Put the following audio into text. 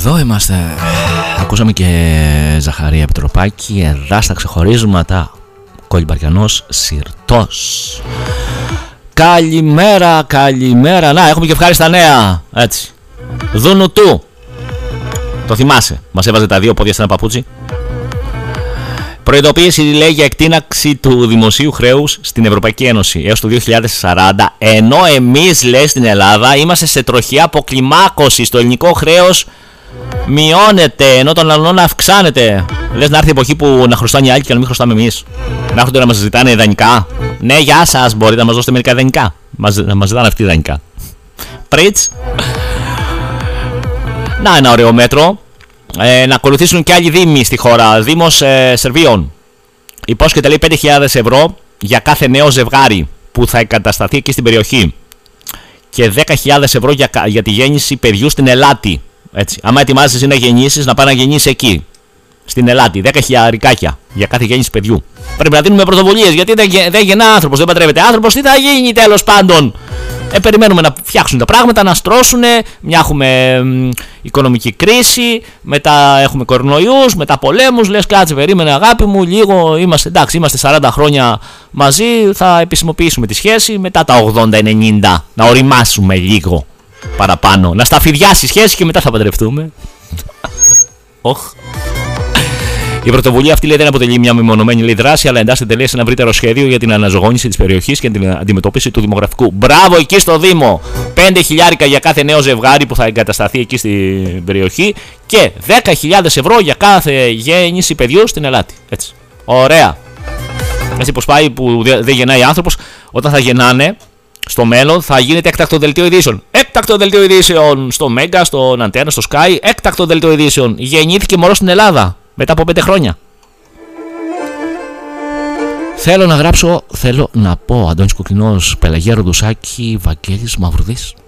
Εδώ είμαστε. Ακούσαμε και Ζαχαρία Επιτροπάκη. Εδά στα ξεχωρίσματα. Κολυμπαριανός Συρτός. Καλημέρα, καλημέρα. Να, έχουμε και ευχάριστα νέα. Έτσι. Δούνου του. Το θυμάσαι. Μας έβαζε τα δύο πόδια σε ένα παπούτσι. Προειδοποίηση λέει για εκτείναξη του δημοσίου χρέους στην Ευρωπαϊκή Ένωση έως το 2040. Ενώ εμείς, λέει, στην Ελλάδα είμαστε σε τροχιά αποκλιμάκωση. Το ελληνικό χρέος μειώνεται ενώ των άλλων αυξάνεται. Λες να έρθει η εποχή που να χρωστάνε οι άλλοι και να μην χρωστάμε εμείς. Να έρχονται να μας ζητάνε ιδανικά. Ναι, γεια σας, μπορείτε να μας δώσετε μερικά ιδανικά. Να μας ζητάνε αυτοί ιδανικά. Πριτς. Να, ένα ωραίο μέτρο. Να ακολουθήσουν και άλλοι δήμοι στη χώρα. Δήμος Σερβίων υπόσχεται, λέει, 5.000 ευρώ για κάθε νέο ζευγάρι που θα εγκατασταθεί εκεί στην περιοχή και 10.000 ευρώ για τη γέννηση παιδιού στην Ελάτη. Έτσι. Άμα ετοιμάζεσαι να γεννήσεις, να πάει να γεννήσεις εκεί στην Ελάτη. 10.000 για κάθε γέννηση παιδιού. Πρέπει να δίνουμε πρωτοβουλίες, γιατί δεν γεννά άνθρωπος, δεν παντρεύεται άνθρωπος. Τι θα γίνει τέλος πάντων? Περιμένουμε να φτιάξουν τα πράγματα, να στρώσουν. Μια έχουμε οικονομική κρίση, μετά έχουμε κορονοϊούς, μετά πολέμους. Λες, κάτσε, περίμενε αγάπη μου, λίγο είμαστε, εντάξει, είμαστε 40 χρόνια μαζί, θα επισημοποιήσουμε τη σχέση. Μετά τα 80-90 να οριμάσουμε λίγο παραπάνω, να σταφυδιάσει η σχέση και μετά θα παντρευτούμε. Η πρωτοβουλία αυτή, λέει, δεν αποτελεί μια μεμονωμένη, λέει, δράση, αλλά εντάσσεται, λέει, σε ένα ευρύτερο σχέδιο για την αναζωογόνηση της περιοχής και την αντιμετώπιση του δημογραφικού. Μπράβο εκεί στο Δήμο! 5.000 για κάθε νέο ζευγάρι που θα εγκατασταθεί εκεί στην περιοχή και 10.000 ευρώ για κάθε γέννηση παιδιού στην Ελάτη. Έτσι. Ωραία. Έτσι πως πάει που δεν γεννάει άνθρωπος, όταν θα γεννάνε στο μέλλον θα γίνεται έκτακτο δελτίο ειδήσεων. Έκτακτο δελτίο ειδήσεων στο Μέγκα, στον Αντένα, στο Sky. Έκτακτο δελτίο ειδήσεων. Γεννήθηκε μωρό στην Ελλάδα μετά από 5 χρόνια. Θέλω να γράψω, θέλω να πω Αντώνης Κουκκινός, Πελαγία Ροδουσάκη, Βαγγέλης Μαυρουδής.